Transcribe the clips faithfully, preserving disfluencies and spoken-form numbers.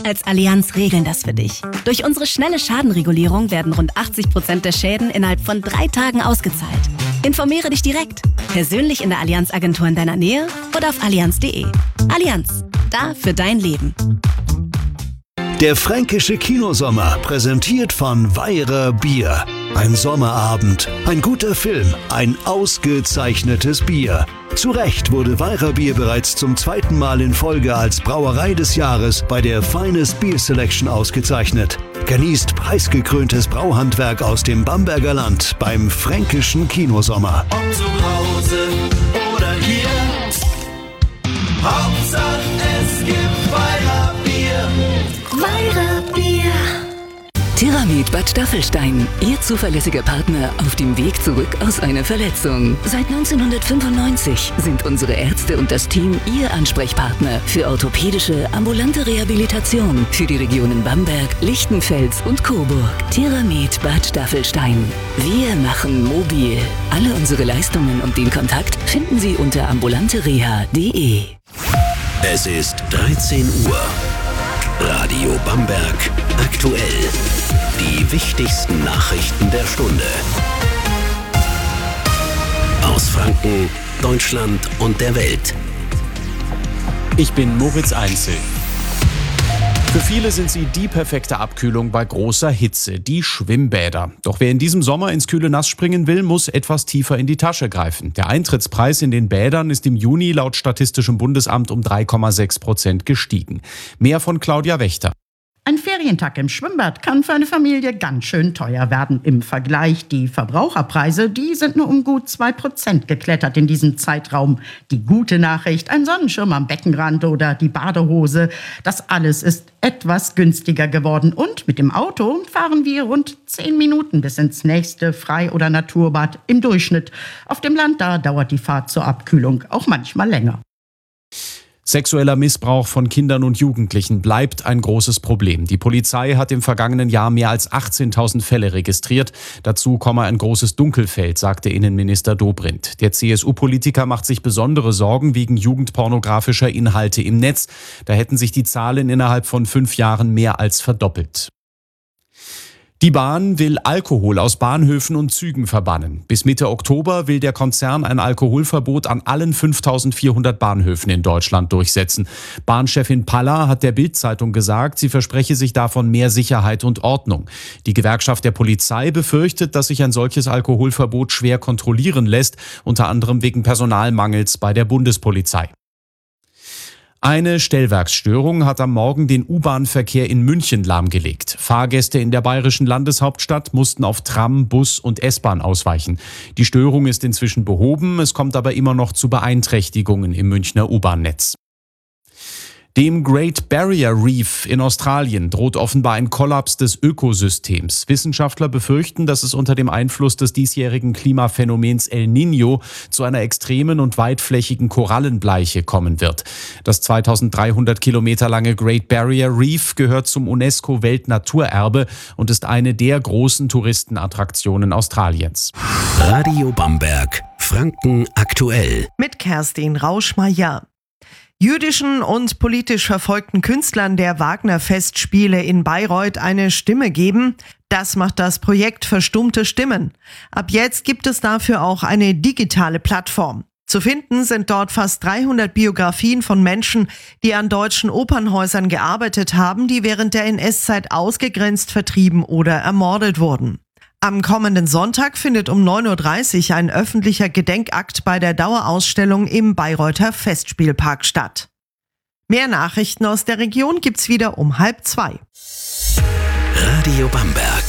als Allianz regeln das für dich. Durch unsere schnelle Schadenregulierung werden rund achtzig Prozent der Schäden innerhalb von drei Tagen ausgezahlt. Informiere dich direkt, persönlich in der Allianz-Agentur in deiner Nähe oder auf allianz punkt de. Allianz, da für dein Leben. Der fränkische Kinosommer, präsentiert von Weyrer Bier. Ein Sommerabend, ein guter Film, ein ausgezeichnetes Bier. Zu Recht wurde Weyrer Bier bereits zum zweiten Mal in Folge als Brauerei des Jahres bei der Finest Beer Selection ausgezeichnet. Genießt preisgekröntes Brauhandwerk aus dem Bamberger Land beim fränkischen Kinosommer. Ob zu Hause oder hier, Hauptsache es gibt Weyrer Bier. Weyrer Bier. Tiramed Bad Staffelstein, Ihr zuverlässiger Partner auf dem Weg zurück aus einer Verletzung. Seit neunzehnhundertfünfundneunzig sind unsere Ärzte und das Team Ihr Ansprechpartner für orthopädische, ambulante Rehabilitation für die Regionen Bamberg, Lichtenfels und Coburg. Tiramed Bad Staffelstein. Wir machen mobil. Alle unsere Leistungen und den Kontakt finden Sie unter ambulantereha punkt de. Es ist dreizehn Uhr. Radio Bamberg aktuell. Die wichtigsten Nachrichten der Stunde. Aus Franken, Deutschland und der Welt. Ich bin Moritz Einzel. Für viele sind sie die perfekte Abkühlung bei großer Hitze, die Schwimmbäder. Doch wer in diesem Sommer ins kühle Nass springen will, muss etwas tiefer in die Tasche greifen. Der Eintrittspreis in den Bädern ist im Juni laut Statistischem Bundesamt um drei Komma sechs Prozent gestiegen. Mehr von Claudia Wächter. Ein Ferientag im Schwimmbad kann für eine Familie ganz schön teuer werden. Im Vergleich die Verbraucherpreise, die sind nur um gut zwei Prozent geklettert in diesem Zeitraum. Die gute Nachricht, ein Sonnenschirm am Beckenrand oder die Badehose, das alles ist etwas günstiger geworden. Und mit dem Auto fahren wir rund zehn Minuten bis ins nächste Frei- oder Naturbad im Durchschnitt. Auf dem Land, da dauert die Fahrt zur Abkühlung auch manchmal länger. Sexueller Missbrauch von Kindern und Jugendlichen bleibt ein großes Problem. Die Polizei hat im vergangenen Jahr mehr als achtzehntausend Fälle registriert. Dazu komme ein großes Dunkelfeld, sagte Innenminister Dobrindt. Der C S U-Politiker macht sich besondere Sorgen wegen jugendpornografischer Inhalte im Netz. Da hätten sich die Zahlen innerhalb von fünf Jahren mehr als verdoppelt. Die Bahn will Alkohol aus Bahnhöfen und Zügen verbannen. Bis Mitte Oktober will der Konzern ein Alkoholverbot an allen fünftausendvierhundert Bahnhöfen in Deutschland durchsetzen. Bahnchefin Palla hat der Bild-Zeitung gesagt, sie verspreche sich davon mehr Sicherheit und Ordnung. Die Gewerkschaft der Polizei befürchtet, dass sich ein solches Alkoholverbot schwer kontrollieren lässt, unter anderem wegen Personalmangels bei der Bundespolizei. Eine Stellwerksstörung hat am Morgen den U-Bahn-Verkehr in München lahmgelegt. Fahrgäste in der bayerischen Landeshauptstadt mussten auf Tram, Bus und S-Bahn ausweichen. Die Störung ist inzwischen behoben, es kommt aber immer noch zu Beeinträchtigungen im Münchner U-Bahn-Netz. Dem Great Barrier Reef in Australien droht offenbar ein Kollaps des Ökosystems. Wissenschaftler befürchten, dass es unter dem Einfluss des diesjährigen Klimaphänomens El Niño zu einer extremen und weitflächigen Korallenbleiche kommen wird. Das zweitausenddreihundert Kilometer lange Great Barrier Reef gehört zum UNESCO-Weltnaturerbe und ist eine der großen Touristenattraktionen Australiens. Radio Bamberg, Franken aktuell. Mit Kerstin Rauschmeier. Jüdischen und politisch verfolgten Künstlern der Wagner-Festspiele in Bayreuth eine Stimme geben. Das macht das Projekt Verstummte Stimmen. Ab jetzt gibt es dafür auch eine digitale Plattform. Zu finden sind dort fast dreihundert Biografien von Menschen, die an deutschen Opernhäusern gearbeitet haben, die während der N S-Zeit ausgegrenzt, vertrieben oder ermordet wurden. Am kommenden Sonntag findet um neun Uhr dreißig ein öffentlicher Gedenkakt bei der Dauerausstellung im Bayreuther Festspielpark statt. Mehr Nachrichten aus der Region gibt's wieder um halb zwei. Radio Bamberg.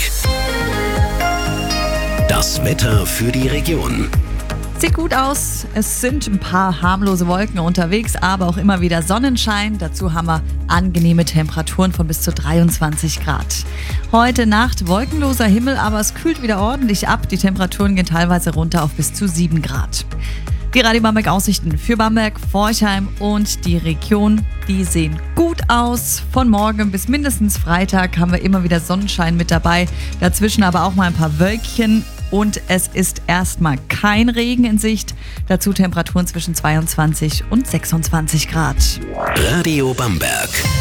Das Wetter für die Region. Sieht gut aus. Es sind ein paar harmlose Wolken unterwegs, aber auch immer wieder Sonnenschein. Dazu haben wir angenehme Temperaturen von bis zu dreiundzwanzig Grad. Heute Nacht wolkenloser Himmel, aber es kühlt wieder ordentlich ab. Die Temperaturen gehen teilweise runter auf bis zu sieben Grad. Die Radio Bamberg Aussichten für Bamberg, Forchheim und die Region, die sehen gut aus. Von morgen bis mindestens Freitag haben wir immer wieder Sonnenschein mit dabei. Dazwischen aber auch mal ein paar Wölkchen. Und es ist erstmal kein Regen in Sicht. Dazu Temperaturen zwischen zweiundzwanzig und sechsundzwanzig Grad. Radio Bamberg.